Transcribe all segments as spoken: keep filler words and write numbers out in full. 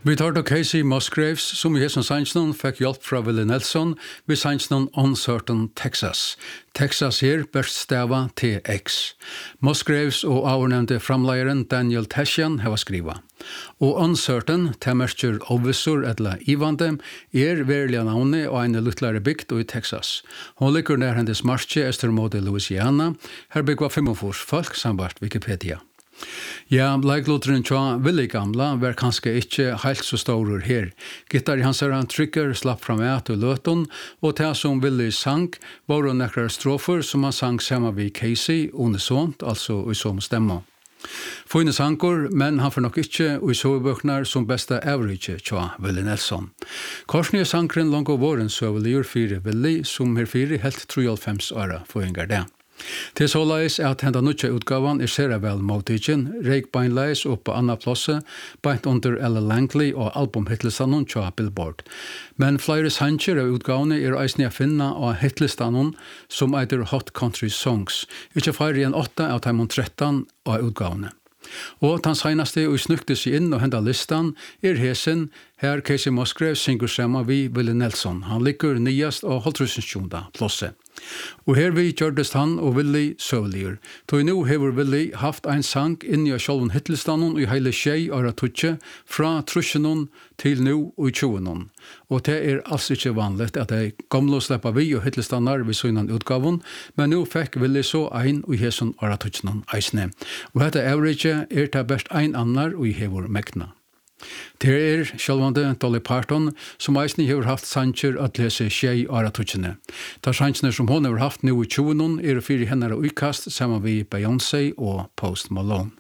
Vi tar til Casey Musgraves, som i hessen sannsnon fikk hjelp fra Willie Nelson, vi sannsnon Uncertain Texas. Texas her best stava T X. Musgraves og avnevnte framleieren Daniel Tashian hava skriva. Og Uncertain, temerskjer obvissor etla ivande, er verilige navnet og en luttlare bygd i Texas. Hun ligger nær hendes marsje ester mot Louisiana, her bygva femogfors folk sambart Wikipedia. Ja, leiklotren tja Willie gamla var kanskje ikke helt så stor her. Gitar i hans herran trigger slapp fram et og løton, og til som Willie sang var det nekrar strofer som han sang sammen med Casey unisont, altså i som stemma. Fine sanger, men han får nok ikke i sovebøkner som beste average tja Willie Nelson. Korsnige sangren langt av våren søveligur fire Willie, som her fire helt treoghalvfems åra for en garde. Til så leis er at henda nutja utgavan er sera vel motigen, reik beinleis og på anna plasse, beint under Ella Langley og albumhitlistanon tja Billboard. Men flere sanger av utgavene er eisne a finna av hitlistanon som eitir Hot Country Songs, ikkje feir enn åtta av taimon trettan av utgavene. Og den senaste og snukte seg inn og henda listan er hesen her Casey Musgraves synger sammen vi Willie Nelson. Han ligger nyast og halvtrusensjunda plosse. Og her vi gjørdest han og Willie søveligur. Toi nu hever Willie haft ein sang inn i sjolven hitlistanon i heile tjei åra tutje fra trusjenon til nu og tjoenon. Og det er alls ikke vanligt at de gamle sleppa vi og hitlistanar vi søgnan utgavon, men nu fikk Willie så ein og heson åra tutjenon eisne. Og dette average er det best ein annar og hever mekna. Det er sjálvande Dolly Parton som eisni hefur haft sanger at lese tjei åra tutjene. Ta sanger som hon hefur haft nu i tjoenon er fyrir hennar uikast saman vi Beyoncé og Post Malone.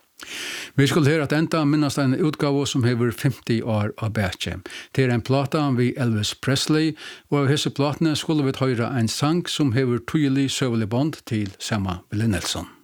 Vi skulle her at enda minnast en utgave som hever femti år av bætje. Det er en plata vi Elvis Presley, og av hese platene skulle vi høyra en sang som hever tydelig søvelig bond til Sama Willie Nelson.